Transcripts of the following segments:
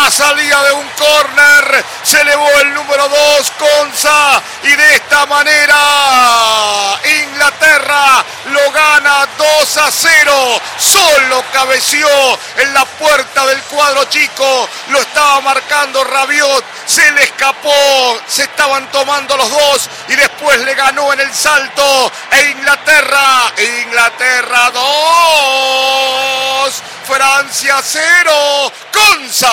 La salida de un córner, se elevó el número 2, Konsa, y de esta manera Inglaterra lo gana 2-0. Solo cabeció en la puerta del cuadro chico, lo estaba marcando Rabiot, se le escapó, se estaban tomando los dos y después le ganó en el salto. Inglaterra 2, Francia 0, Konsa.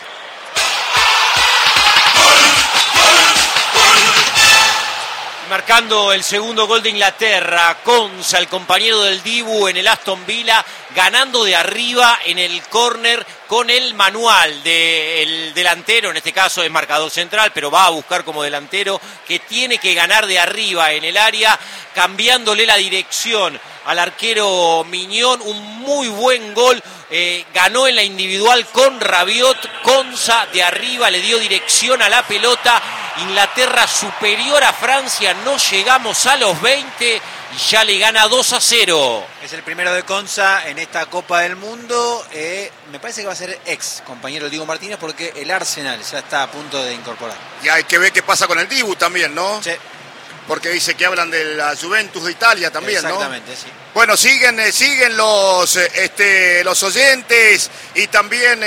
Marcando el segundo gol de Inglaterra, Konsa, el compañero del Dibu en el Aston Villa, ganando de arriba en el córner con el manual del delantero, en este caso es marcador central, pero va a buscar como delantero, que tiene que ganar de arriba en el área, cambiándole la dirección al arquero Mignon. Un muy buen gol, ganó en la individual con Rabiot. Konsa de arriba le dio dirección a la pelota. Inglaterra superior a Francia, no llegamos a los 20 y ya le gana 2-0. Es el primero de Konsa en esta Copa del Mundo. Me parece que va a ser ex compañero Diego Martínez, porque el Arsenal ya está a punto de incorporar. Y hay que ver qué pasa con el Dibu también, ¿no? Sí. Porque dice que hablan de la Juventus de Italia también, exactamente, ¿no? Sí. Bueno, siguen los oyentes y también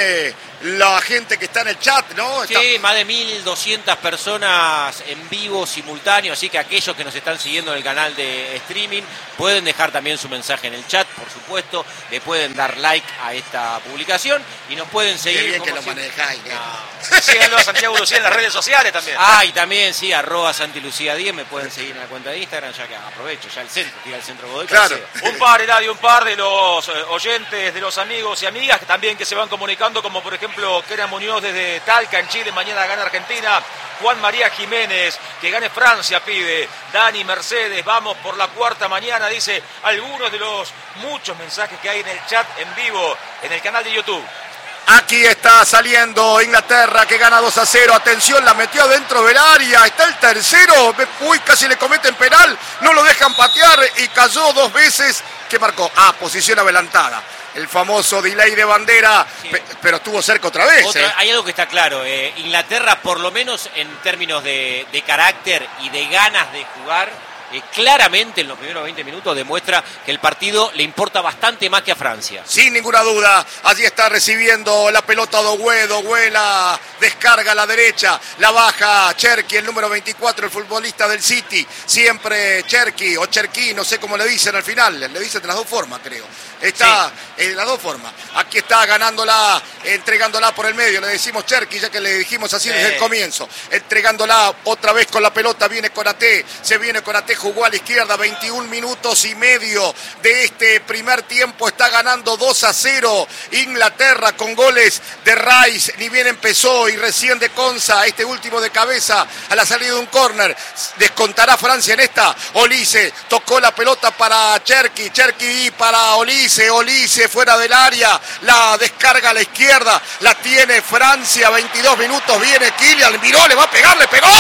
la gente que está en el chat, ¿no? Sí, más de 1.200 personas en vivo simultáneo, así que aquellos que nos están siguiendo en el canal de streaming pueden dejar también su mensaje en el chat, por supuesto, le pueden dar like a esta publicación y nos pueden seguir. Qué bien que lo manejáis. Síganlo a Santiago Lucía en las redes sociales también. Y también, sí, @SantiLucía10, me pueden seguir en la cuenta de Instagram, ya que aprovecho, ya el centro, tira el centro Godoy. Claro. Un par de los oyentes, de los amigos y amigas que también que se van comunicando, como por ejemplo Kera Muñoz desde Talca, en Chile, mañana gana Argentina. Juan María Jiménez, que gane Francia, pide. Dani Mercedes, vamos por la cuarta mañana, dice algunos de los muchos mensajes que hay en el chat en vivo, en el canal de YouTube. Aquí está saliendo Inglaterra, que gana 2-0. Atención, la metió dentro del área. Está el tercero. Uy, casi le cometen penal. No lo dejan patear y cayó 2 veces. ¿Qué marcó? Posición adelantada. El famoso delay de bandera, sí. Pero estuvo cerca otra vez. Hay algo que está claro. Inglaterra, por lo menos en términos de carácter y de ganas de jugar, claramente en los primeros 20 minutos demuestra que el partido le importa bastante más que a Francia. Sin ninguna duda, allí está recibiendo la pelota Dogué la descarga a la derecha, la baja Cherki, el número 24, el futbolista del City, siempre Cherki o Cherki, no sé cómo le dicen al final, le dicen de las dos formas creo. Está en las dos formas. Aquí está ganándola, entregándola por el medio. Le decimos Cherki, ya que le dijimos así desde el comienzo. Entregándola otra vez con la pelota. Viene Konaté. Se viene Konaté, jugó a la izquierda. 21 minutos y medio de este primer tiempo. Está ganando 2-0 Inglaterra con goles de Rice. Ni bien empezó y recién de Konsa. Este último de cabeza a la salida de un córner. Descontará Francia en esta. Olise tocó la pelota para Cherki. Cherki para Olise fuera del área, la descarga a la izquierda, la tiene Francia, 22 minutos, viene Kylian, miró, le va a pegar, le pegó,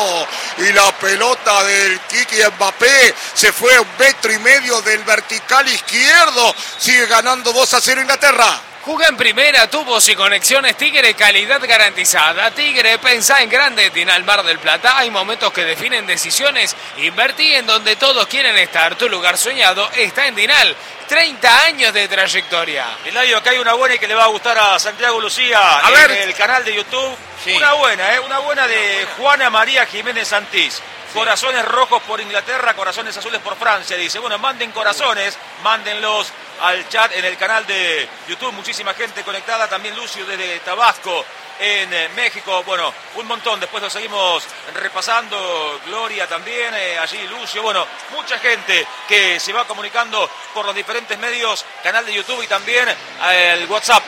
y la pelota del Kiki Mbappé se fue 1,5 metros del vertical izquierdo, sigue ganando 2-0 Inglaterra. Juega en primera, tubos y conexiones Tigre, calidad garantizada. Tigre, pensá en grande, Tinal Mar del Plata. Hay momentos que definen decisiones. Invertí en donde todos quieren estar. Tu lugar soñado está en Dinal. 30 años de trayectoria. Eladio, acá hay una buena y que le va a gustar a Santiago Lucía en el canal de YouTube. Sí. Una buena de Juana María Jiménez Santís. Sí. Corazones rojos por Inglaterra, corazones azules por Francia. Dice, bueno, manden corazones, mándenlos al chat en el canal de YouTube. Muchísima gente conectada. También Lucio desde Tabasco, en México. Bueno, un montón. Después lo seguimos repasando. Gloria también, allí Lucio. Bueno, mucha gente que se va comunicando por los diferentes medios. Canal de YouTube y también el WhatsApp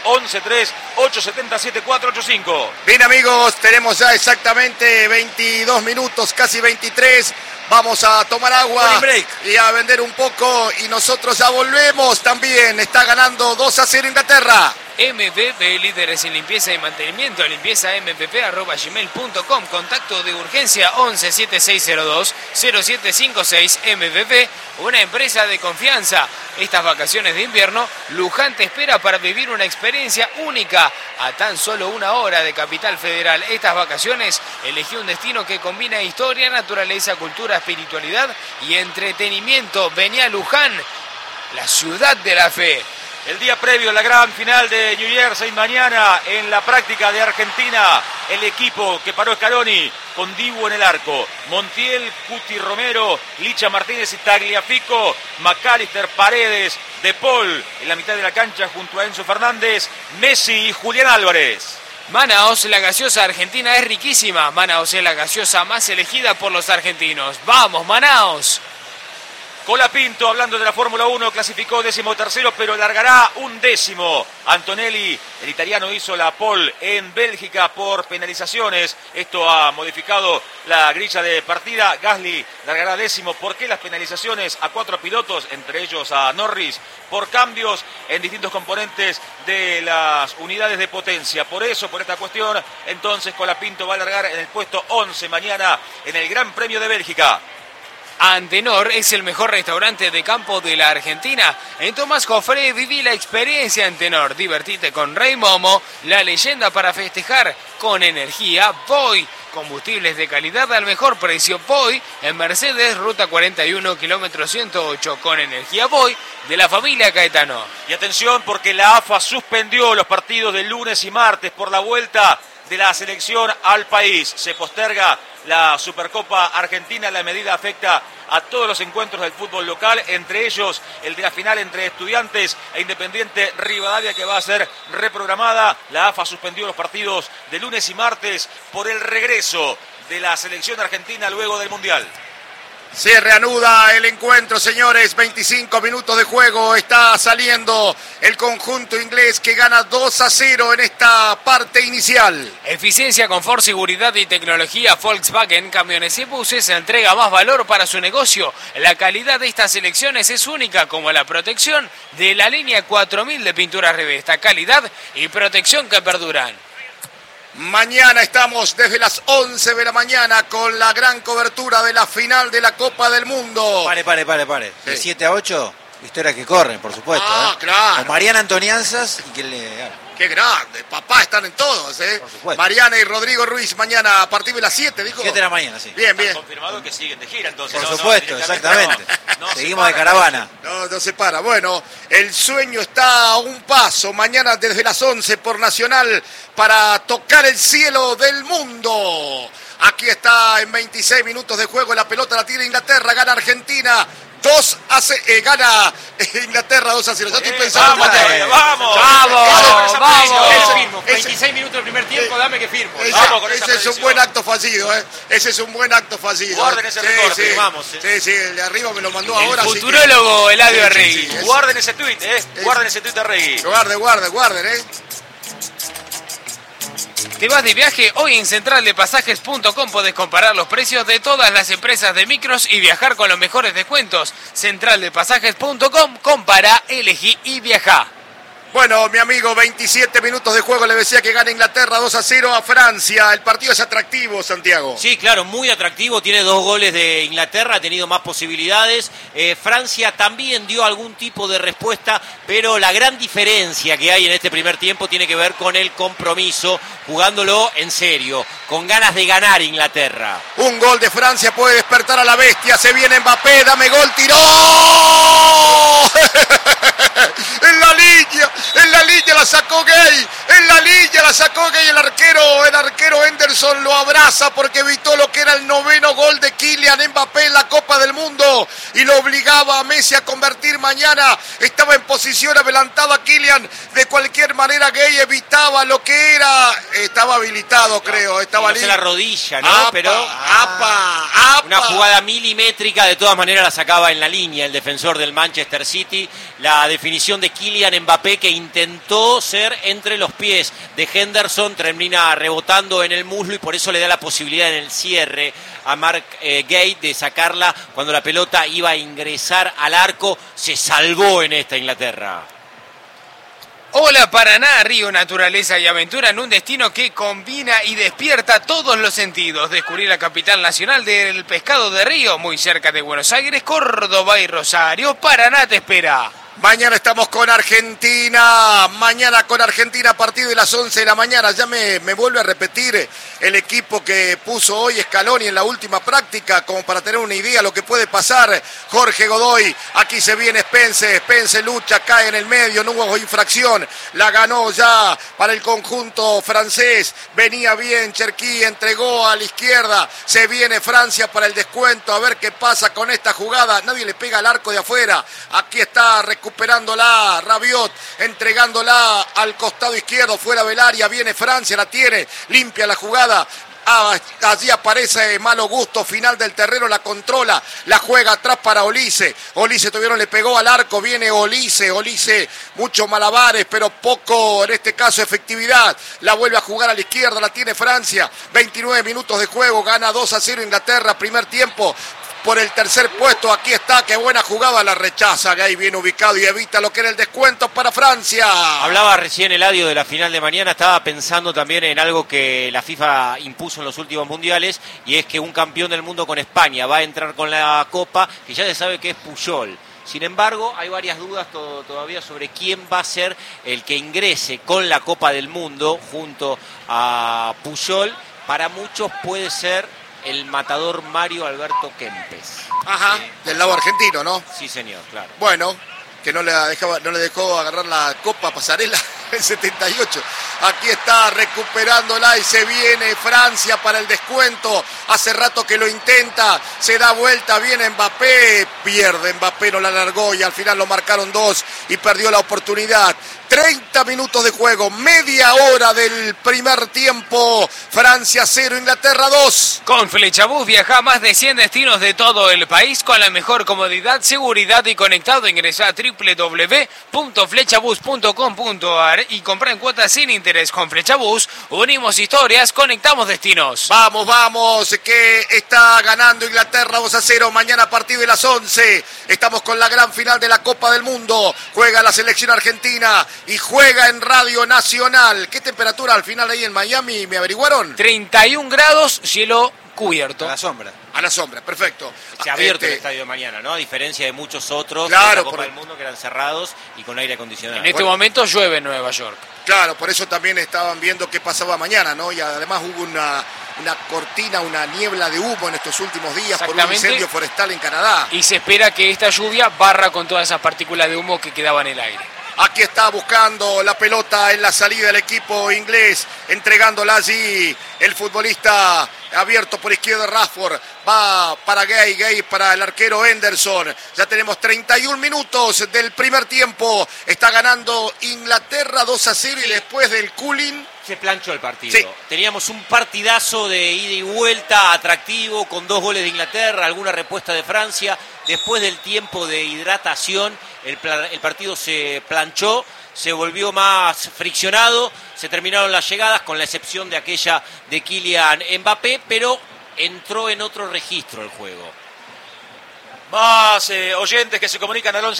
11-3-870-7485. Bien, amigos, tenemos ya exactamente 22 minutos, casi 23. Vamos a tomar agua y a vender un poco y nosotros ya volvemos también. Está ganando 2-0 Inglaterra. MVP, líderes en limpieza y mantenimiento, limpiezampp@gmail.com. Contacto de urgencia 11 7602 0756. MVP, una empresa de confianza. Estas vacaciones de invierno, Luján te espera para vivir una experiencia única a tan solo 1 hora de Capital Federal. Estas vacaciones, elegí un destino que combina historia, naturaleza, cultura, espiritualidad y entretenimiento. Vení a Luján, la ciudad de la fe. El día previo a la gran final de New Jersey, mañana en la práctica de Argentina, el equipo que paró Scaloni con Dibu en el arco, Montiel, Cuti Romero, Licha Martínez y Tagliafico, McAllister, Paredes, De Paul en la mitad de la cancha junto a Enzo Fernández, Messi y Julián Álvarez. Manaos, la gaseosa argentina es riquísima. Manaos es la gaseosa más elegida por los argentinos. ¡Vamos, Manaos! Colapinto, hablando de la Fórmula 1, clasificó 13º, pero largará 11º. Antonelli, el italiano, hizo la pole en Bélgica por penalizaciones. Esto ha modificado la grilla de partida. Gasly largará 10º. ¿Por qué las penalizaciones a 4 pilotos, entre ellos a Norris, por cambios en distintos componentes de las unidades de potencia? Por eso, por esta cuestión, entonces Colapinto va a largar en el puesto 11 mañana en el Gran Premio de Bélgica. Antenor es el mejor restaurante de campo de la Argentina. En Tomás Jofré viví la experiencia Antenor. Divertite con Rey Momo, la leyenda para festejar con energía. Voy, combustibles de calidad al mejor precio. Voy en Mercedes, ruta 41, kilómetro 108. Con energía Voy de la familia Caetano. Y atención, porque la AFA suspendió los partidos de lunes y martes por la vuelta de la selección al país. Se posterga la Supercopa Argentina. La medida afecta a todos los encuentros del fútbol local, entre ellos el de la final entre Estudiantes e Independiente Rivadavia, que va a ser reprogramada. La AFA suspendió los partidos de lunes y martes por el regreso de la selección argentina luego del Mundial. Se reanuda el encuentro, señores. 25 minutos de juego. Está saliendo el conjunto inglés que gana 2-0 en esta parte inicial. Eficiencia, confort, seguridad y tecnología. Volkswagen Camiones y Buses entrega más valor para su negocio. La calidad de estas selecciones es única, como la protección de la línea 4000 de pinturas Revesta. Calidad y protección que perduran. Mañana estamos desde las 11 de la mañana con la gran cobertura de la final de la Copa del Mundo. Pare. Sí. De 7 a 8, historias que corren, por supuesto. Claro. Con Mariana Antonianzas y que le... Qué grande, papá, están en todos, ¿eh? Por supuesto. Mariana y Rodrigo Ruiz mañana a partir de las 7, dijo. 7 de la mañana, sí. Bien. Confirmado que siguen de gira, entonces. Por supuesto, exactamente. No Seguimos de caravana. No se para. Bueno, el sueño está a un paso. Mañana desde las 11 por Nacional para tocar el cielo del mundo. Aquí está en 26 minutos de juego. La pelota la tira Inglaterra. Gana Argentina. Gana Inglaterra 2-0. Ya estoy pensando mañana. ¡Vamos! 26 minutos del primer tiempo, dame que firmo. Ese es un buen acto fallido, ¿eh? Ese es un buen acto fallido. Guarden ese recorte, firmamos. Sí, el de arriba me lo mandó ahora. El futurólogo Eladio Arregui. Guarden ese tuit, Guarden ese tuit de Arregui. Guarden, ¿eh? ¿Te vas de viaje? Hoy en centraldepasajes.com podés comparar los precios de todas las empresas de micros y viajar con los mejores descuentos. Centraldepasajes.com, compara, elegí y viajá. Bueno, mi amigo, 27 minutos de juego. Le decía que gana Inglaterra 2-0 a Francia. El partido es atractivo, Santiago. Sí, claro, muy atractivo. Tiene 2 goles de Inglaterra, ha tenido más posibilidades. Francia también dio algún tipo de respuesta, pero la gran diferencia que hay en este primer tiempo tiene que ver con el compromiso, jugándolo en serio, con ganas de ganar Inglaterra. Un gol de Francia puede despertar a la bestia. Se viene Mbappé, dame gol, tiró. En la línea la sacó Gay, el arquero Henderson lo abraza porque evitó lo que era el 9º gol de Kylian Mbappé en la Copa del Mundo y lo obligaba a Messi a convertir mañana. Estaba en posición adelantada Kylian, de cualquier manera Gay evitaba lo que era, estaba habilitado creo, estaba listo. La rodilla, ¿no? Una jugada milimétrica, de todas maneras la sacaba en la línea el defensor del Manchester City. La definición de Kylian Mbappé, que intentó ser entre los pies de Henderson, termina rebotando en el muslo y por eso le da la posibilidad en el cierre a Mark Gate de sacarla cuando la pelota iba a ingresar al arco. Se salvó en esta Inglaterra. Hola Paraná, río, naturaleza y aventura en un destino que combina y despierta todos los sentidos. Descubrir la capital nacional del pescado de río, muy cerca de Buenos Aires, Córdoba y Rosario. Paraná te espera. Mañana estamos con Argentina, mañana con Argentina a partir de las 11 de la mañana. Ya me vuelve a repetir el equipo que puso hoy Scaloni en la última práctica, como para tener una idea de lo que puede pasar. Jorge Godoy, aquí se viene Spence lucha, cae en el medio, no hubo infracción, la ganó ya para el conjunto francés. Venía bien Cherki, entregó a la izquierda, se viene Francia para el descuento, a ver qué pasa con esta jugada. Nadie le pega al arco de afuera, aquí está recuperándola Rabiot, entregándola al costado izquierdo, fuera del área, viene Francia, la tiene, limpia la jugada. Allí aparece Malo Gusto, final del terreno, la controla, la juega atrás para Olise. Olise todavía no le pegó al arco, viene Olise, muchos malabares, pero poco, en este caso, efectividad. La vuelve a jugar a la izquierda, la tiene Francia. 29 minutos de juego, gana 2-0 Inglaterra, primer tiempo. Por el tercer puesto, aquí está, qué buena jugada, la rechaza Gay, bien ubicado y evita lo que era el descuento para Francia. Hablaba recién Eladio de la final de mañana, estaba pensando también en algo que la FIFA impuso en los últimos mundiales, y es que un campeón del mundo con España va a entrar con la Copa, que ya se sabe que es Puyol. Sin embargo, hay varias dudas todavía sobre quién va a ser el que ingrese con la Copa del Mundo junto a Puyol. Para muchos puede ser el matador Mario Alberto Kempes. Ajá, del lado argentino, ¿no? Sí, señor, claro. Bueno, que no le dejó agarrar la Copa Pasarela en 78. Aquí está recuperándola y se viene Francia para el descuento. Hace rato que lo intenta, se da vuelta, viene Mbappé, pierde Mbappé, no la largó y al final lo marcaron 2 y perdió la oportunidad. 30 minutos de juego, media hora del primer tiempo. Francia 0, Inglaterra 2. Con Flechabús viaja a más de 100 destinos de todo el país con la mejor comodidad, seguridad y conectado. Ingresa a www.flechabús.com.ar y compra en cuotas sin interés. Con Flechabús unimos historias, conectamos destinos. Vamos, que está ganando Inglaterra 2-0. Mañana a partir de las 11 estamos con la gran final de la Copa del Mundo. Juega la selección argentina y juega en Radio Nacional. ¿Qué temperatura al final ahí en Miami me averiguaron? 31 grados, cielo cubierto. A la sombra. A la sombra, perfecto. Se ha abierto el estadio de mañana, ¿no? A diferencia de muchos otros claro, de la Copa del Mundo que eran cerrados y con aire acondicionado. En este momento llueve en Nueva York. Claro, por eso también estaban viendo qué pasaba mañana, ¿no? Y además hubo una cortina, una niebla de humo en estos últimos días por un incendio forestal en Canadá. Y se espera que esta lluvia barra con todas esas partículas de humo que quedaban en el aire. Aquí está buscando la pelota en la salida del equipo inglés, entregándola allí el futbolista abierto por izquierda Rashford, va para Gay para el arquero Henderson. Ya tenemos 31 minutos del primer tiempo, está ganando Inglaterra 2-0 y después del cooling se planchó el partido. Sí. Teníamos un partidazo de ida y vuelta atractivo con 2 goles de Inglaterra, alguna respuesta de Francia. Después del tiempo de hidratación, el partido se planchó, se volvió más friccionado, se terminaron las llegadas con la excepción de aquella de Kylian Mbappé, pero entró en otro registro el juego. Más oyentes que se comunican al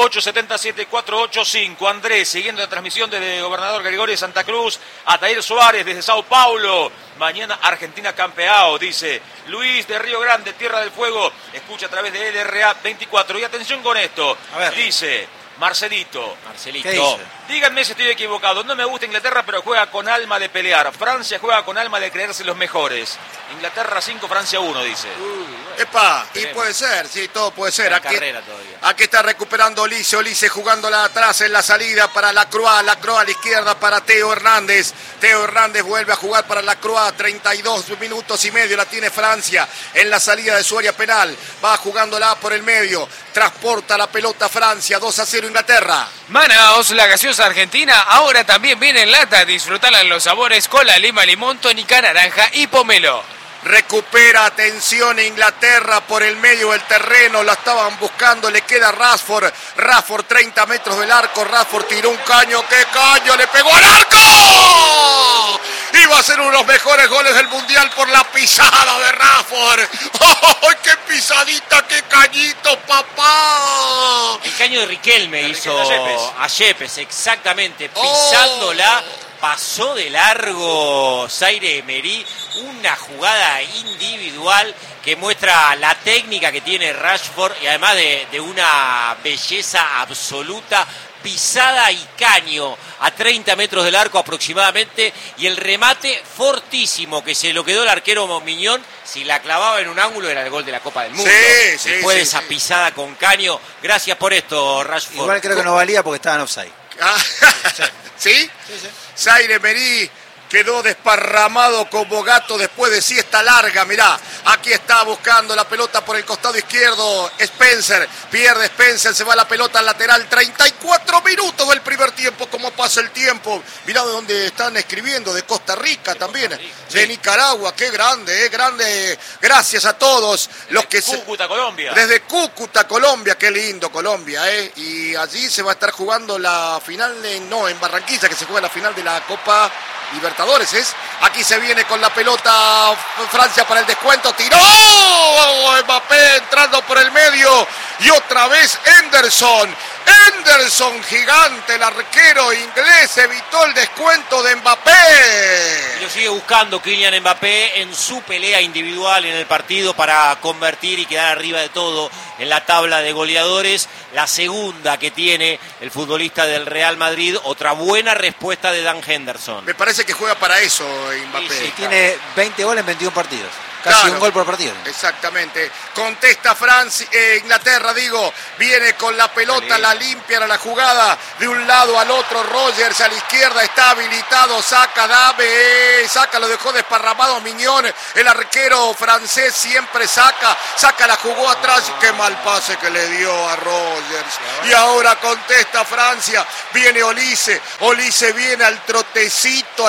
11-3-877-485. Andrés, siguiendo la transmisión desde Gobernador Gregorio de Santa Cruz. Atair Suárez desde Sao Paulo. Mañana Argentina campeao, dice Luis de Río Grande, Tierra del Fuego. Escucha a través de LRA 24. Y atención con esto. Dice Marcelito. Díganme si estoy equivocado. No me gusta Inglaterra, pero juega con alma de pelear. Francia juega con alma de creerse los mejores. Inglaterra 5, Francia 1, dice. Epa, y puede ser, sí, todo puede ser. Aquí está recuperando Olise jugándola atrás en la salida para Lacroix a la izquierda para Teo Hernández. Teo Hernández vuelve a jugar para Lacroix, 32 minutos y medio la tiene Francia en la salida de su área penal. Va jugándola por el medio, transporta la pelota Francia, 2-0 Inglaterra. Manaos, la gaseosa argentina, ahora también viene en lata. Disfrutala en los sabores cola, lima, limón, tónica, naranja y pomelo. Recupera, atención, Inglaterra por el medio del terreno, la estaban buscando, le queda Rashford, 30 metros del arco, Rashford tiró un caño, ¡qué caño! ¡Le pegó al arco! y va a ser uno de los mejores goles del Mundial por la pisada de Rashford. ¡Oh, qué pisadita, qué cañito, papá! El caño de Riquelme hizo a Yepes, exactamente, pisándola. Pasó de largo Zaire Emery, una jugada individual que muestra la técnica que tiene Rashford y además de una belleza absoluta. Pisada y caño a 30 metros del arco aproximadamente, y el remate fortísimo que se lo quedó el arquero Miñón. Si la clavaba en un ángulo era el gol de la Copa del Mundo. Después de esa pisada con caño. Gracias por esto, Rashford. Igual creo que no valía porque estaba en offside. ¿Sí? Zaire Emery quedó desparramado como gato después de siesta larga. Mirá, aquí está buscando la pelota por el costado izquierdo Spencer. Pierde Spencer, se va la pelota al lateral. 34 minutos del primer tiempo. ¿Cómo pasa el tiempo? Mirá de dónde están escribiendo, de Costa Rica también. De Nicaragua, qué grande, grande. Gracias a todos los que Cúcuta, Colombia. Desde Cúcuta, Colombia, qué lindo Colombia, Y allí se va a estar jugando la final, en Barranquilla, que se juega la final de la Copa Libertadores, Aquí se viene con la pelota Francia para el descuento. Tiró Mbappé entrando por el medio. Y otra vez Henderson, gigante, el arquero inglés, evitó el descuento de Mbappé. Y lo sigue buscando Kylian Mbappé en su pelea individual en el partido para convertir y quedar arriba de todo en la tabla de goleadores. La segunda que tiene el futbolista del Real Madrid. Otra buena respuesta de Dan Henderson. Me parece que juega para eso Mbappé. Sí, tiene 20 goles en 21 partidos. Casi un gol por partido. Exactamente. Contesta Inglaterra, viene con la pelota, la limpia la jugada de un lado al otro. Rogers a la izquierda está habilitado, saca lo dejó desparramado Miñón, el arquero francés siempre saca, la jugó atrás. Qué mal pase que le dio a Rogers. Y ahora contesta Francia, viene Olise viene al trotecito.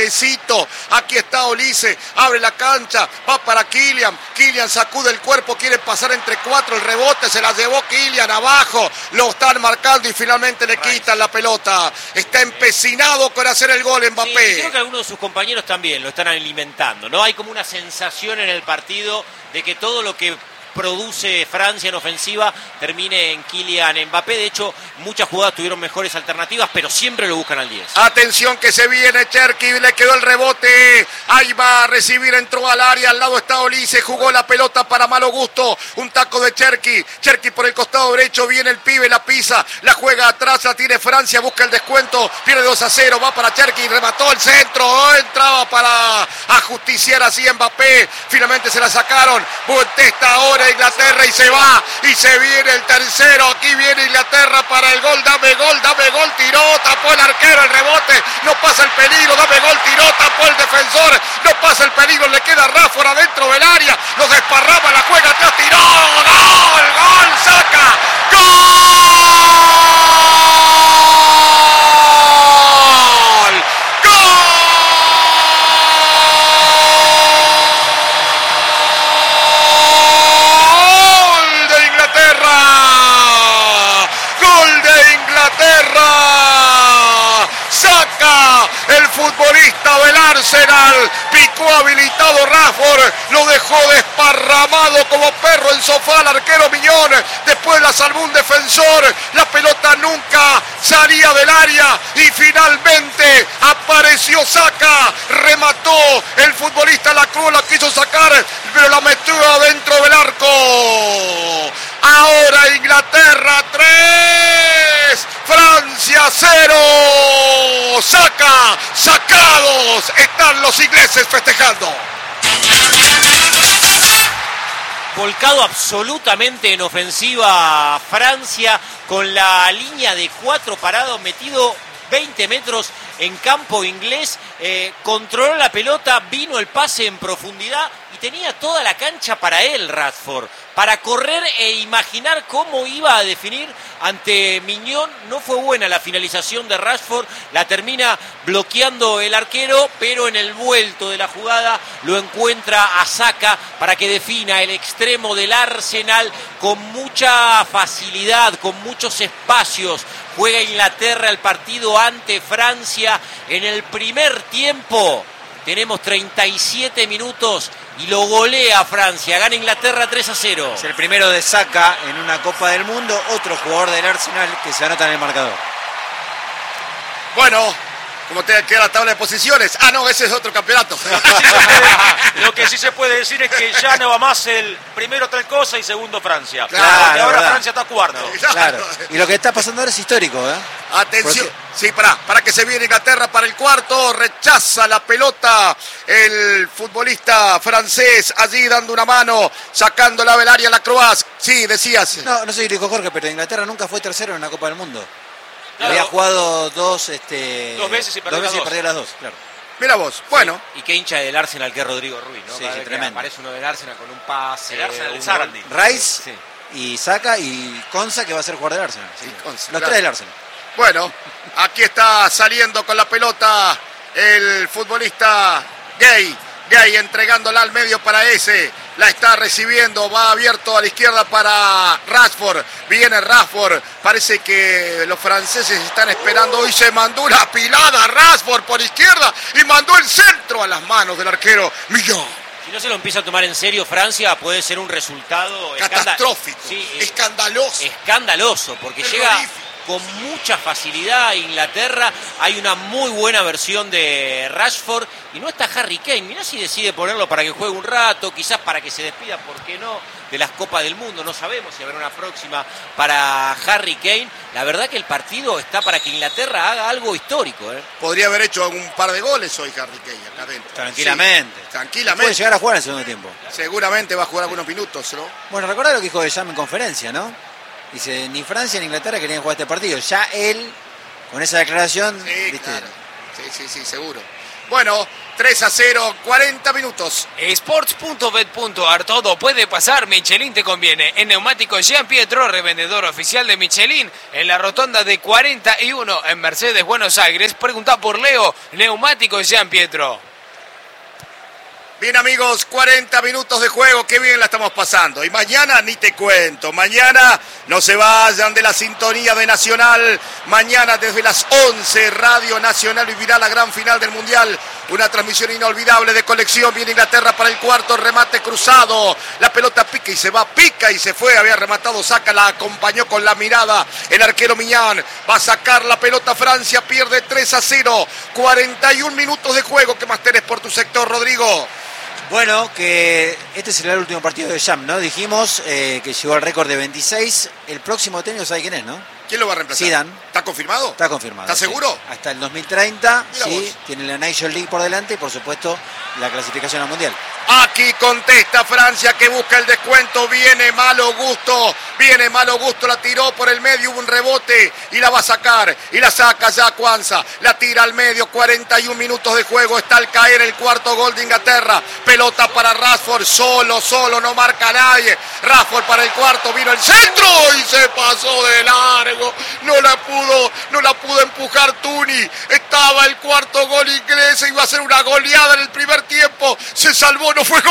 Aquí está Olise, abre la cancha, va para Kylian sacude el cuerpo, quiere pasar entre 4, el rebote se la llevó Kylian abajo, lo están marcando y finalmente le quitan la pelota. Está empecinado con hacer el gol Mbappé. Sí, creo que algunos de sus compañeros también lo están alimentando, ¿no? Hay como una sensación en el partido de que todo lo que produce Francia en ofensiva termine en Kylian Mbappé. De hecho, muchas jugadas tuvieron mejores alternativas, pero siempre lo buscan al 10. Atención que se viene Cherki, le quedó el rebote, ahí va a recibir, entró al área, al lado está Olise, jugó la pelota para malo gusto, un taco de Cherki por el costado derecho, viene el pibe, la pisa, la juega atrás, la tiene Francia, busca el descuento, pierde 2-0, va para Cherki, remató el centro, entraba para ajusticiar así Mbappé, finalmente se la sacaron, contesta ahora Inglaterra y se va, y se viene el tercero, aquí viene Inglaterra para el gol, dame gol, tiró, tapó el arquero, el rebote, no pasa el peligro, dame gol, tiró, tapó el defensor, no pasa el peligro, le queda Rashford adentro del área, lo desparrama, la juega, ya tiró, gol, saca, el futbolista del Arsenal, picó habilitado Rashford, lo dejó desparramado como perro en sofá al arquero Miñón, después la salvó un defensor, la pelota nunca salía del área y finalmente apareció Saka, remató el futbolista, la cruz la quiso sacar, pero la metió adentro del arco. Ahora Inglaterra 3, Francia 0, sacados, están los ingleses festejando. Volcado absolutamente en ofensiva Francia, con la línea de 4 parado, metido 20 metros en campo inglés, controló la pelota, vino el pase en profundidad y tenía toda la cancha para él, Rashford, para correr e imaginar cómo iba a definir ante Miñón. No fue buena la finalización de Rashford, la termina bloqueando el arquero, pero en el vuelto de la jugada lo encuentra a Saka para que defina, el extremo del Arsenal, con mucha facilidad, con muchos espacios. Juega Inglaterra el partido ante Francia en el primer tiempo. Tenemos 37 minutos y lo golea Francia. Gana Inglaterra 3-0. Es el primero de Saka en una Copa del Mundo. Otro jugador del Arsenal que se anota en el marcador. Bueno, como te queda la tabla de posiciones. Ah, no, ese es otro campeonato. Lo que sí se puede decir es que ya no va más el primero tal cosa y segundo Francia. Claro, porque ahora verdad. Francia está cuarto. Claro. Y lo que está pasando ahora es histórico, ¿eh? Atención. Porque... Sí, para que se viene Inglaterra para el cuarto. Rechaza la pelota el futbolista francés allí dando una mano, sacándola del área la Croaz. Sí, decías. No sé si lo dijo Jorge, pero Inglaterra nunca fue tercero en una Copa del Mundo. Claro. Había jugado dos veces y perdió las dos, claro. Mira vos, bueno. Y qué hincha del Arsenal que es Rodrigo Ruiz, ¿no? Sí, Cada vez que tremendo. aparece uno del Arsenal con un pase. El Arsenal de un Sarandí. gol. Rice Sí. y Saka y Konsa, que va a ser jugador del Arsenal. Sí. Konsa, Los claro. tres del Arsenal. Bueno, aquí está saliendo con la pelota el futbolista Gay. Gay entregándola al medio para ese. La está recibiendo, va abierto a la izquierda para Rashford. Viene Rashford. Parece que los franceses están esperando. Hoy se mandó una pilada a Rashford por izquierda y mandó el centro a las manos del arquero Millón. Si no se lo empieza a tomar en serio Francia, puede ser un resultado Catastrófico, Sí, escandaloso. Escandaloso, porque llega Terrorífico. con mucha facilidad a Inglaterra. Hay una muy buena versión de Rashford y no está Harry Kane. Mirá si decide ponerlo para que juegue un rato, quizás para que se despida, ¿por qué no?, de las Copas del Mundo. No sabemos si habrá una próxima para Harry Kane. La verdad que el partido está para que Inglaterra haga algo histórico, ¿eh? Podría haber hecho un par de goles hoy Harry Kane acá adentro. Tranquilamente. Sí, Puede tranquilamente. llegar a jugar en el segundo tiempo. Seguramente va a jugar algunos minutos, ¿no? Bueno, recordá lo que dijo Deschamps en conferencia, ¿no? Dice, ni Francia ni Inglaterra querían jugar este partido. Ya él, con esa declaración, Sí, ¿viste? claro. Sí, seguro. Bueno, 3-0, 40 minutos. Sports.bet.ar, todo puede pasar, Michelin te conviene. En Neumáticos Jean Pietro, revendedor oficial de Michelin, en la rotonda de 41 en Mercedes, Buenos Aires. Pregunta por Leo, Neumáticos Jean Pietro. Bien, amigos, 40 minutos de juego, qué bien la estamos pasando. Y mañana ni te cuento, mañana no se vayan de la sintonía de Nacional. Mañana desde las 11, Radio Nacional vivirá la gran final del Mundial. Una transmisión inolvidable de colección. Viene Inglaterra para el cuarto, remate cruzado. La pelota pica y se va, pica y se fue. Había rematado Saka, la acompañó con la mirada el arquero Miñán. Va a sacar la pelota Francia, pierde 3-0. 41 minutos de juego. ¿Qué más tenés por tu sector, Rodrigo? Bueno, que este será el último partido de Deschamps, ¿no? Dijimos que llegó al récord de 26. El próximo técnico, ¿sabe quién es, no? ¿Quién lo va a reemplazar? Zidane. ¿Está confirmado? Está confirmado. ¿Estás sí. seguro? Hasta el 2030, Mira sí. vos. Tiene la Nations League por delante y, por supuesto, la clasificación al Mundial. Aquí contesta Francia que busca el descuento. Viene Malo Gusto, la tiró por el medio, hubo un rebote y la va a sacar. Y la saca ya Kwanza, la tira al medio, 41 minutos de juego. Está al caer el cuarto gol de Inglaterra. Pelota para Rashford, solo, no marca nadie. Rashford para el cuarto, vino el centro y se pasó de largo. No la pudo empujar Tuni. Estaba el cuarto gol inglés, iba a ser una goleada en el primer tiempo. Se salvó, no fue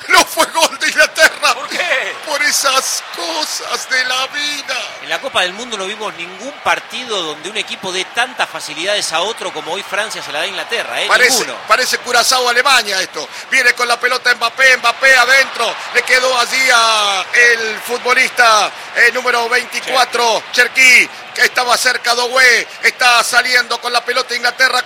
gol de Inglaterra. ¿Por qué? Por esas cosas de la vida. En la Copa del Mundo no vimos ningún partido donde un equipo dé tantas facilidades a otro como hoy Francia se la da a Inglaterra, ¿eh? Ninguno. Parece Curazao Alemania esto. Viene con la pelota Mbappé adentro. Le quedó allí a el futbolista número 24, Cherki, que estaba cerca de Doué. Está saliendo con la pelota Inglaterra,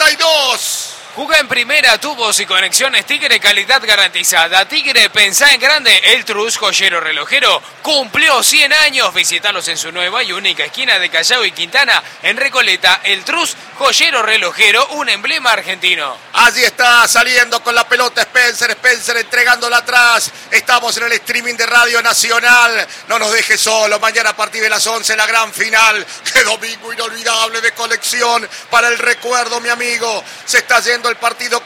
42. Juega en primera, tubos y conexiones Tigre, calidad garantizada. Tigre, pensá en grande. El Trus, joyero relojero, cumplió 100 años. Visítalos en su nueva y única esquina de Callao y Quintana, en Recoleta. El Trus, joyero relojero, un emblema argentino. Allí está saliendo con la pelota Spencer entregándola atrás. Estamos en el streaming de Radio Nacional. No nos dejes solo. Mañana a partir de las 11 la gran final. Qué domingo inolvidable de colección para el recuerdo, mi amigo. Se está yendo el partido,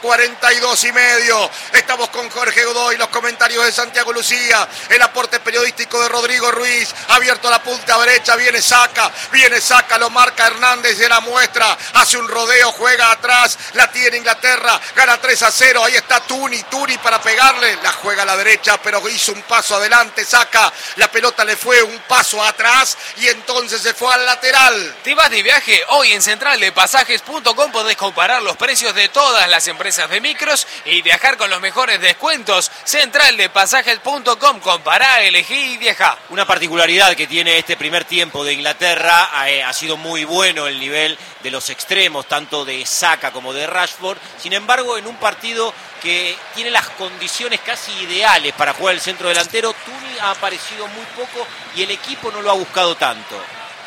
42:30. Estamos con Jorge Godoy, los comentarios de Santiago Lucía, el aporte periodístico de Rodrigo Ruiz. Abierto a la punta derecha, viene Saka, lo marca Hernández de la muestra, hace un rodeo, juega atrás, la tiene Inglaterra, gana 3-0. Ahí está Tuni para pegarle, la juega a la derecha, pero hizo un paso adelante. Saka, la pelota le fue un paso atrás y entonces se fue al lateral. ¿Te vas de viaje? Hoy en centraldepasajes.com podés comparar los precios de todo todas las empresas de micros y viajar con los mejores descuentos. Centraldepasajes.com, compará, elegí y viajá. Una particularidad que tiene este primer tiempo de Inglaterra, ha sido muy bueno el nivel de los extremos, tanto de Saka como de Rashford. Sin embargo, en un partido que tiene las condiciones casi ideales para jugar el centro delantero, Tuni ha aparecido muy poco y el equipo no lo ha buscado tanto.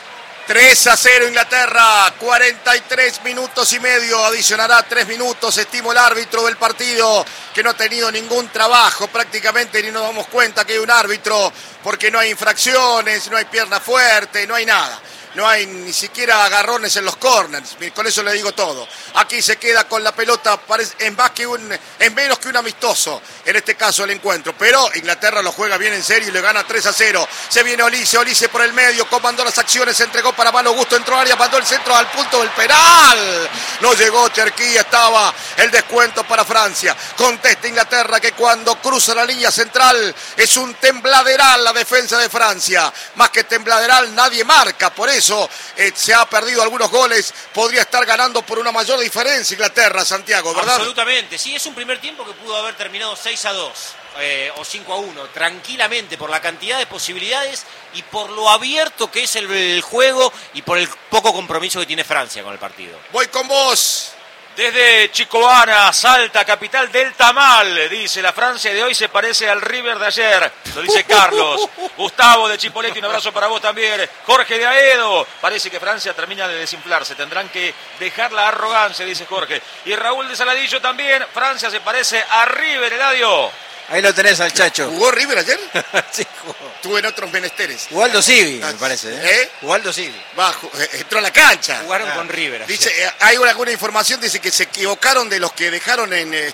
3-0 Inglaterra, 43 minutos y medio, adicionará 3 minutos, estima el árbitro del partido, que no ha tenido ningún trabajo prácticamente, ni nos damos cuenta que hay un árbitro, porque no hay infracciones, no hay pierna fuerte, no hay nada. No hay ni siquiera agarrones en los corners, con eso le digo todo. Aquí se queda con la pelota en menos que un amistoso, en este caso el encuentro. Pero Inglaterra lo juega bien en serio y le gana 3-0. Se viene Olise por el medio, comandó las acciones, entregó para Malo Gusto, entró a área, mandó el centro al punto del penal. No llegó Cherki, estaba el descuento para Francia. Contesta Inglaterra que cuando cruza la línea central es un tembladeral la defensa de Francia. Más que tembladeral nadie marca, por eso se ha perdido algunos goles, podría estar ganando por una mayor diferencia Inglaterra, Santiago, ¿verdad? Absolutamente, sí, es un primer tiempo que pudo haber terminado 6-2 o 5-1, tranquilamente, por la cantidad de posibilidades y por lo abierto que es el juego y por el poco compromiso que tiene Francia con el partido. Voy con vos. Desde Chicoana, Salta, capital del tamal, dice, la Francia de hoy se parece al River de ayer, lo dice Carlos. Gustavo de Chipoleti, un abrazo para vos también. Jorge de Aedo, parece que Francia termina de desinflarse, tendrán que dejar la arrogancia, dice Jorge. Y Raúl de Saladillo también, Francia se parece a River, Eladio. Ahí lo tenés al Chacho. ¿Jugó River ayer? Sí, jugó. Tuve en otros menesteres. Ubaldo Civi, me parece. Ubaldo Civi. Entró a la cancha. Jugaron con River. Dice, hay alguna información, dice que se equivocaron de los que dejaron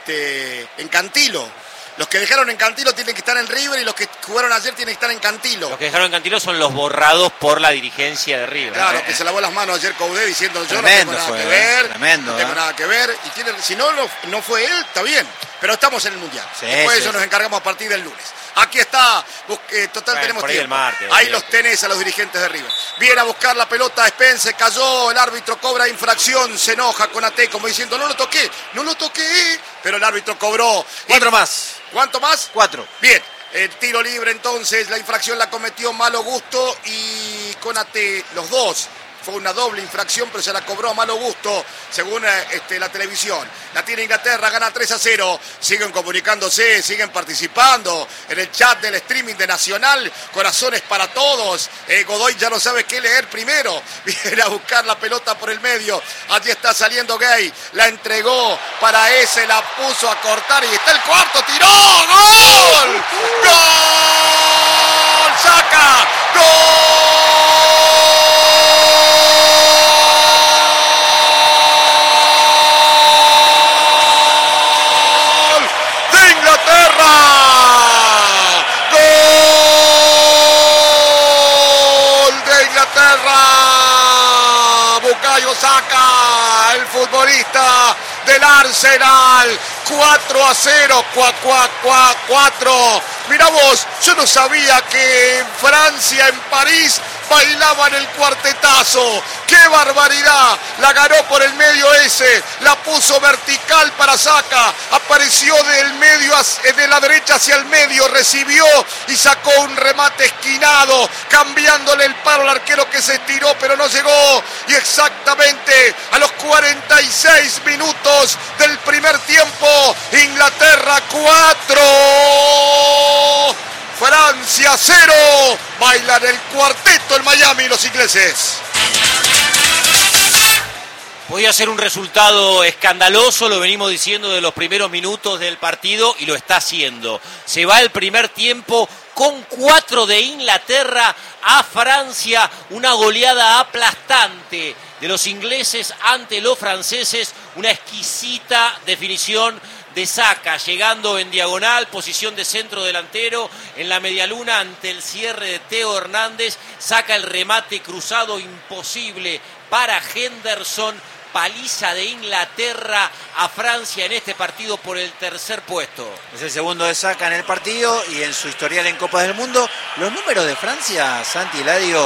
en Cantilo. Los que dejaron en Cantilo tienen que estar en River y los que jugaron ayer tienen que estar en Cantilo. Los que dejaron en Cantilo son los borrados por la dirigencia de River. Claro, que se lavó las manos ayer Coudet diciendo yo no tengo nada que ver. Tremendo, no tengo nada que ver. Y si no fue él, está bien. Pero estamos en el Mundial. Después de eso nos encargamos a partir del lunes. Aquí está, total tenemos tiempo. Martes, ahí los tenés a los dirigentes de River. Viene a buscar la pelota, Spence cayó, el árbitro cobra infracción, se enoja con Ate como diciendo no lo toqué, pero el árbitro cobró. 4 más. ¿Cuánto más? 4. Bien, el tiro libre entonces, la infracción la cometió Malo Gusto y Konate, los dos. Fue una doble infracción, pero se la cobró a Malo Gusto, según la televisión. La tiene Inglaterra, gana 3-0. Siguen comunicándose, siguen participando en el chat del streaming de Nacional. Corazones para todos. Godoy ya no sabe qué leer primero. Viene a buscar la pelota por el medio. Allí está saliendo Gay. La entregó para ese, la puso a cortar y está el cuarto. ¡Tiró! ¡Gol! ¡Gol! ¡Saca! ¡Gol! Saka, el futbolista del Arsenal, 4-0, 4. Mirá vos, yo no sabía que en Francia, en París, bailaban el cuartetazo. ¡Qué barbaridad! La ganó por el medio ese, la puso vertical para Saka, apareció de la derecha hacia el medio, recibió y sacó un remate esquinado, cambiándole el palo al arquero que se estiró pero no llegó. Y exactamente a los 46 minutos del primer tiempo, Inglaterra 4. Francia 0, bailan el cuarteto en Miami los ingleses. Podía ser un resultado escandaloso, lo venimos diciendo de los primeros minutos del partido y lo está haciendo. Se va el primer tiempo con 4 de Inglaterra a Francia, una goleada aplastante de los ingleses ante los franceses, una exquisita definición de Saka, llegando en diagonal, posición de centro delantero, en la medialuna ante el cierre de Theo Hernández, saca el remate cruzado imposible para Henderson, paliza de Inglaterra a Francia en este partido por el tercer puesto. Es el segundo de Saka en el partido y en su historial en Copas del Mundo. Los números de Francia, Santi, Eladio,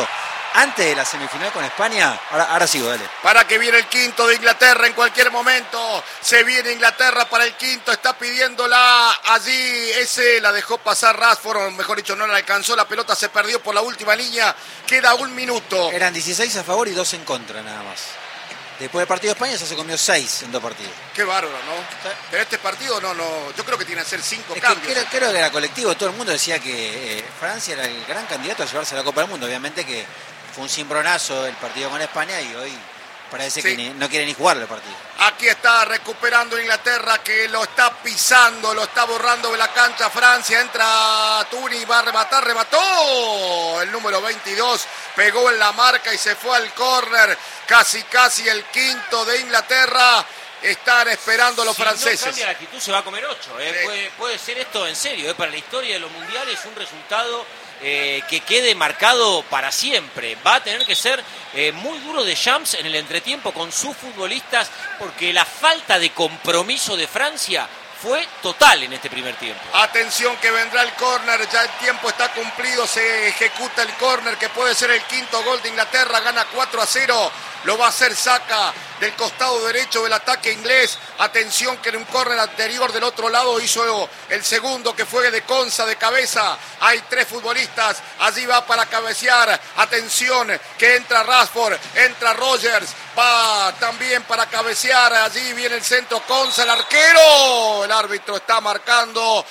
antes de la semifinal con España. Ahora sigo, dale. Para que viene el quinto de Inglaterra en cualquier momento. Se viene Inglaterra para el quinto. Está pidiéndola allí. Ese la dejó pasar Rashford, o mejor dicho, no la alcanzó. La pelota se perdió por la última línea. Queda 1 minuto. Eran 16 a favor y 2 en contra nada más. Después del partido de España ya se comió 6 en 2 partidos. Qué bárbaro, ¿no? ¿Sí? Pero este partido no. Yo creo que tiene que ser 5 cambios. Creo que era colectivo. Todo el mundo decía que Francia era el gran candidato a llevarse la Copa del Mundo. Obviamente que fue un cimbronazo el partido con España y hoy parece que no quiere ni jugar el partido. Aquí está recuperando Inglaterra, que lo está pisando, lo está borrando de la cancha Francia. Entra Tuni, va a rematar, remató. El número 22 pegó en la marca y se fue al córner. Casi el quinto de Inglaterra. Están esperando los franceses. Si no cambia la actitud se va a comer 8. Puede ser esto en serio. Para la historia de los mundiales un resultado que quede marcado para siempre. Va a tener que ser muy duro de Champs en el entretiempo con sus futbolistas, porque la falta de compromiso de Francia fue total en este primer tiempo. Atención que vendrá el córner, ya el tiempo está cumplido, se ejecuta el córner que puede ser el quinto gol de Inglaterra, gana 4-0, lo va a hacer Saka del costado derecho del ataque inglés. Atención que en un córner anterior del otro lado hizo el segundo, que fue de Konsa de cabeza. Hay 3 futbolistas, allí va para cabecear. Atención que entra Rashford, entra Rogers, va también para cabecear. Allí viene el centro, Konsa, el arquero. El árbitro está marcando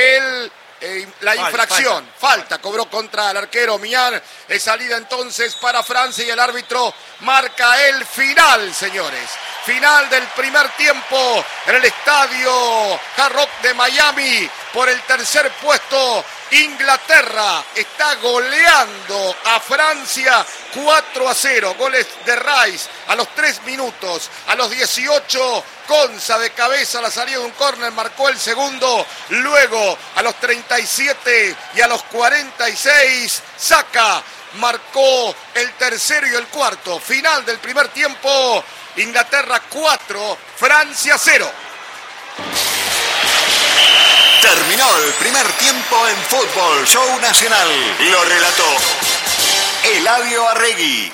la infracción. Falta cobró contra el arquero Mian. Es salida entonces para Francia y el árbitro marca el final, señores. Final del primer tiempo en el estadio Hard Rock de Miami. Por el tercer puesto, Inglaterra está goleando a Francia 4-0. Goles de Rice a los 3 minutos. A los 18, Konsa de cabeza, la salida de un córner, marcó el segundo. Luego, a los 37 y a los 46, Saka marcó el tercero y el cuarto. Final del primer tiempo, Inglaterra 4, Francia 0. Terminó el primer tiempo en Fútbol Show Nacional. Lo relató Eladio Arregui.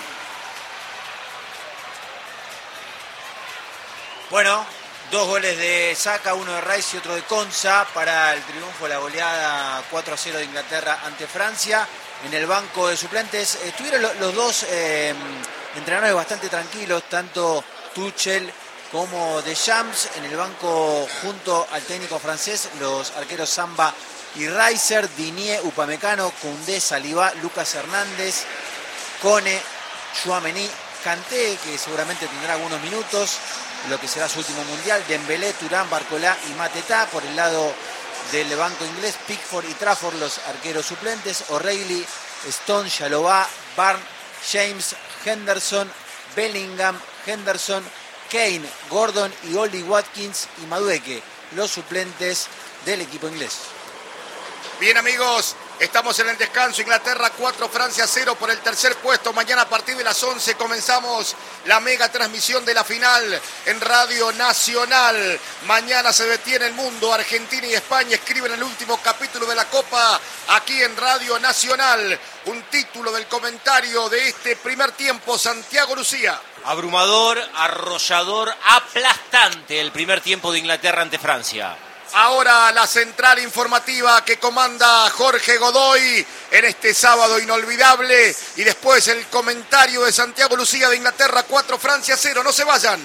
Bueno, 2 goles de Saka, uno de Rice y otro de Konsa para el triunfo de la goleada 4-0 de Inglaterra ante Francia. En el banco de suplentes estuvieron los dos entrenadores bastante tranquilos, tanto Tuchel como Deschamps. En el banco junto al técnico francés, los arqueros Samba y Reiser, Digne, Upamecano, Koundé, Saliba, Lucas Hernández, Kone, Tchouaméni, Kanté, que seguramente tendrá algunos minutos, lo que será su último mundial, Dembélé, Thuram, Barcola y Mateta. Por el lado del banco inglés, Pickford y Trafford, los arqueros suplentes, O'Reilly, Stone, Chalobah, Barnes, James, Henderson, Bellingham, Henderson, Kane, Gordon y Oli Watkins y Madueke, los suplentes del equipo inglés. Bien, amigos, estamos en el descanso. Inglaterra 4, Francia 0 por el tercer puesto. Mañana a partir de las 11 comenzamos la mega transmisión de la final en Radio Nacional. Mañana se detiene el mundo. Argentina y España escriben el último capítulo de la Copa aquí en Radio Nacional. Un título del comentario de este primer tiempo, Santiago Lucía. Abrumador, arrollador, aplastante el primer tiempo de Inglaterra ante Francia. Ahora la central informativa que comanda Jorge Godoy en este sábado inolvidable. Y después el comentario de Santiago Lucía de Inglaterra 4, Francia 0. No se vayan.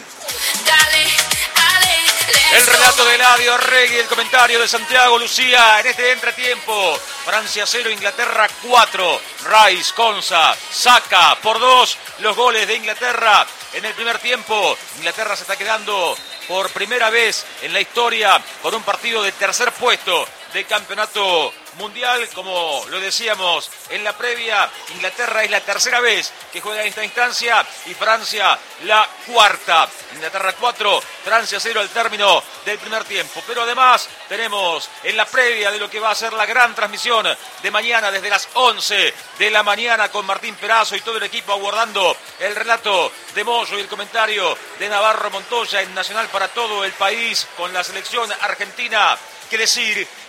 El relato de Eladio Arregui, el comentario de Santiago Lucía en este entretiempo. Francia 0, Inglaterra 4. Rice, Konsa, Saka por 2. Los goles de Inglaterra en el primer tiempo. Inglaterra se está quedando por primera vez en la historia con un partido de tercer puesto de campeonato mundial. Como lo decíamos en la previa, Inglaterra es la tercera vez que juega en esta instancia y Francia la cuarta. Inglaterra 4, Francia 0 al término del primer tiempo. Pero además tenemos en la previa de lo que va a ser la gran transmisión de mañana desde las 11 de la mañana con Martín Perazo y todo el equipo aguardando el relato de Moyo y el comentario de Navarro Montoya en Nacional para todo el país con la selección argentina. Que decir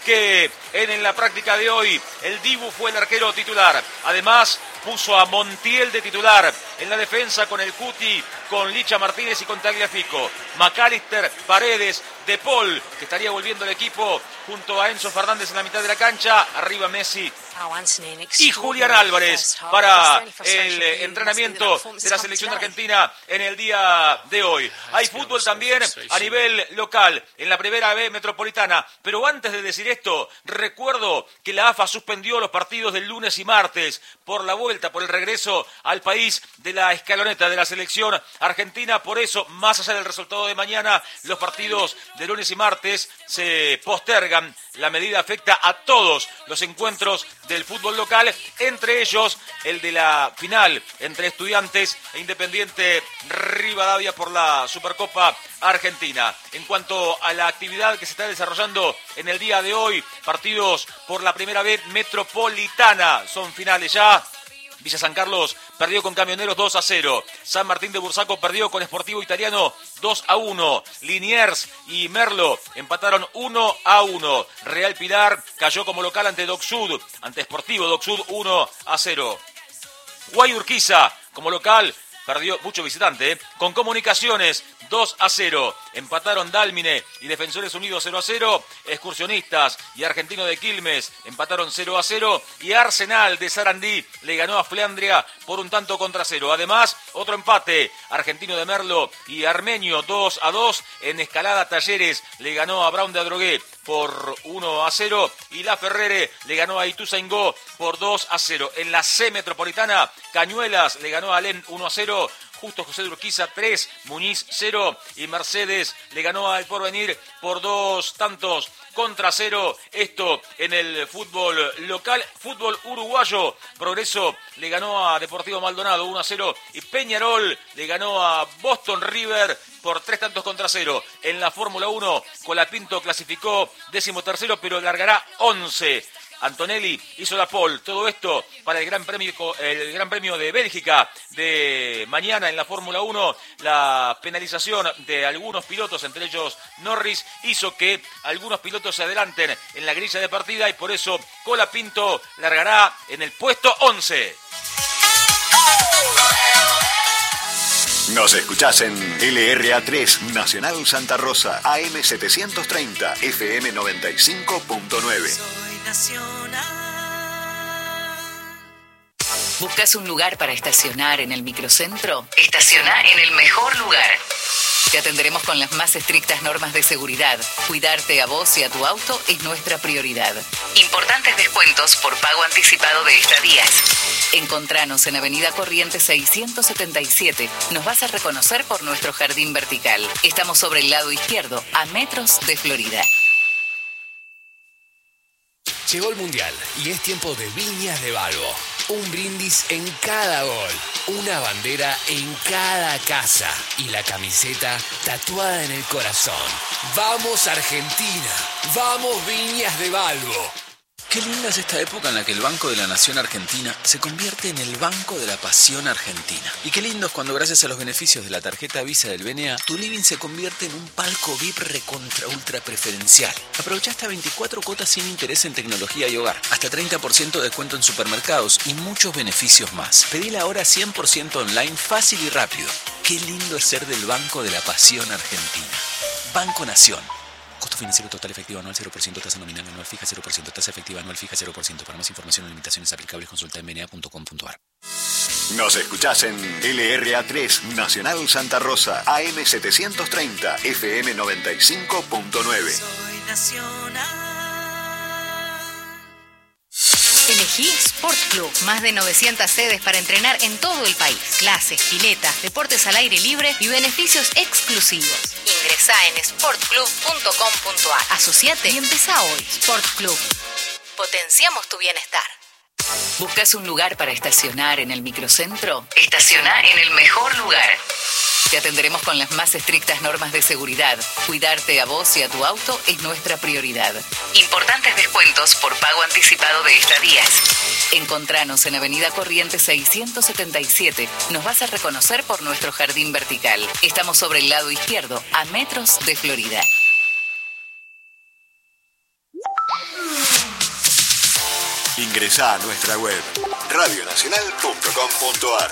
que en la práctica de hoy el Dibu fue el arquero titular. Además, puso a Montiel de titular en la defensa con el Cuti, con Licha Martínez y con Tagliafico. McAllister, Paredes, De Paul, que estaría volviendo al equipo junto a Enzo Fernández en la mitad de la cancha. Arriba Messi y Julián Álvarez para el entrenamiento de la selección argentina en el día de hoy. Hay fútbol también a nivel local en la Primera B Metropolitana, pero antes de decir esto, recuerdo que la AFA suspendió los partidos del lunes y martes por la vuelta, por el regreso al país de la escaloneta de la selección argentina. Por eso, más allá del resultado de mañana, los partidos de lunes y martes se postergan. La medida afecta a todos los encuentros del fútbol local, entre ellos el de la final entre Estudiantes e Independiente Rivadavia por la Supercopa Argentina. En cuanto a la actividad que se está desarrollando en el día de hoy, partidos por la Primera B Metropolitana, son finales ya. Villa San Carlos perdió con Camioneros 2-0. San Martín de Bursaco perdió con Sportivo Italiano 2-1. Liniers y Merlo empataron 1-1. Real Pilar cayó como local ante Dock Sud, ante Sportivo Dock Sud 1-0. Guayurquiza como local perdió, mucho visitante, con Comunicaciones 2-0. Empataron Dálmine y Defensores Unidos 0-0. Excursionistas y Argentino de Quilmes empataron 0-0. Y Arsenal de Sarandí le ganó a Flandria por 1-0. Además, otro empate. Argentino de Merlo y Armenio 2-2. En Escalada Talleres le ganó a Brown de Adrogué por 1-0. Y La Ferrere le ganó a Ituzaingó por 2-0. En la C Metropolitana, Cañuelas le ganó a Alem 1-0. Justo José de Urquiza 3, Muñiz 0 y Mercedes le ganó al Porvenir por 2-0. Esto en el fútbol local. Fútbol uruguayo, Progreso le ganó a Deportivo Maldonado 1-0 y Peñarol le ganó a Boston River por 3-0. En la Fórmula 1, Colapinto clasificó 13º, pero largará 11. Antonelli hizo la pole. Todo esto para el Gran Premio de Bélgica de mañana en la Fórmula 1. La penalización de algunos pilotos, entre ellos Norris, hizo que algunos pilotos se adelanten en la grilla de partida y por eso Colapinto largará en el puesto 11. Nos escuchás en LRA3 Nacional Santa Rosa, AM 730, FM 95.9. ¿Buscas un lugar para estacionar en el microcentro? Estaciona en el mejor lugar. Te atenderemos con las más estrictas normas de seguridad. Cuidarte a vos y a tu auto es nuestra prioridad. Importantes descuentos por pago anticipado de estadías. Encontranos en Avenida Corrientes 677. Nos vas a reconocer por nuestro jardín vertical. Estamos sobre el lado izquierdo, a metros de Florida. Llegó el Mundial y es tiempo de Viñas de Balbo. Un brindis en cada gol, una bandera en cada casa y la camiseta tatuada en el corazón. ¡Vamos Argentina! ¡Vamos Viñas de Balbo! Qué linda es esta época en la que el Banco de la Nación Argentina se convierte en el Banco de la Pasión Argentina. Y qué lindo es cuando gracias a los beneficios de la tarjeta Visa del BNA, tu living se convierte en un palco VIP recontra ultra preferencial. Aprovecha hasta 24 cuotas sin interés en tecnología y hogar, hasta 30% de descuento en supermercados y muchos beneficios más. Pedila ahora 100% online, fácil y rápido. Qué lindo es ser del Banco de la Pasión Argentina. Banco Nación. Costo financiero total efectivo anual 0%, tasa nominal anual fija 0%, tasa efectiva anual fija 0%. Para más información o limitaciones aplicables consulta en bna.com.ar. Nos escuchás en LRA3 Nacional Santa Rosa, AM 730, FM 95.9. Soy nacional. Elegí Sport Club. Más de 900 sedes para entrenar en todo el país. Clases, piletas, deportes al aire libre y beneficios exclusivos. Ingresá en sportclub.com.ar. Asociate y empezá hoy. Sport Club. Potenciamos tu bienestar. ¿Buscas un lugar para estacionar en el microcentro? Estaciona en el mejor lugar. Te atenderemos con las más estrictas normas de seguridad. Cuidarte a vos y a tu auto es nuestra prioridad. Importantes descuentos por pago anticipado de estadías. Encontranos en Avenida Corrientes 677. Nos vas a reconocer por nuestro jardín vertical. Estamos sobre el lado izquierdo, a metros de Florida. Ingresá a nuestra web radionacional.com.ar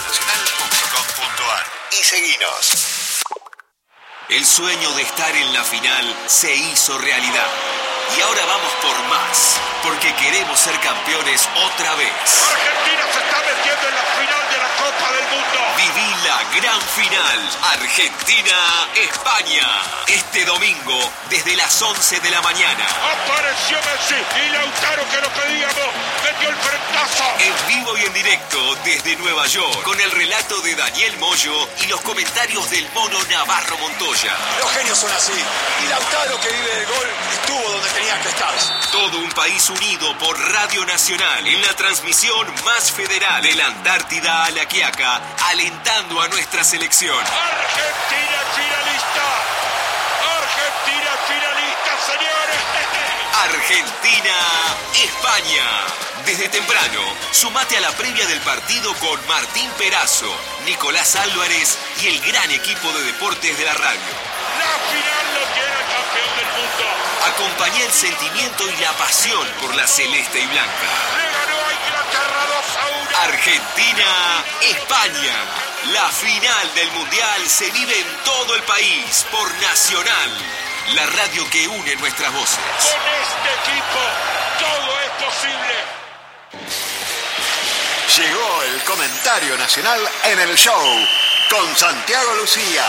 y seguinos. El sueño de estar en la final se hizo realidad. Y ahora vamos por más, porque queremos ser campeones otra vez. Argentina se está metiendo en la final de la Copa del Mundo. Viví la gran final, Argentina-España. Este domingo, desde las 11 de la mañana. Apareció Messi y Lautaro, que lo pedíamos, metió el frentazo. En vivo y en directo desde Nueva York, con el relato de Daniel Moyo y los comentarios del mono Navarro Montoya. Los genios son así. Y Lautaro, que vive del gol, estuvo donde tenía que estar. Todo un país unido por Radio Nacional en la transmisión más federal de la Antártida a la Quiaca, alentando a nuestra selección. Argentina finalista. Argentina finalista, señores. Argentina-España. Desde temprano, sumate a la previa del partido con Martín Perazo, Nicolás Álvarez y el gran equipo de deportes de la radio. La final lo tiene el campeón del mundo. Acompañá el sentimiento y la pasión por la celeste y blanca. Le ganó a Inglaterra 2-1. Argentina-España. La final del Mundial se vive en todo el país por Nacional, la radio que une nuestras voces. Con este equipo todo es posible. Llegó el comentario nacional en el show con Santiago Lucía.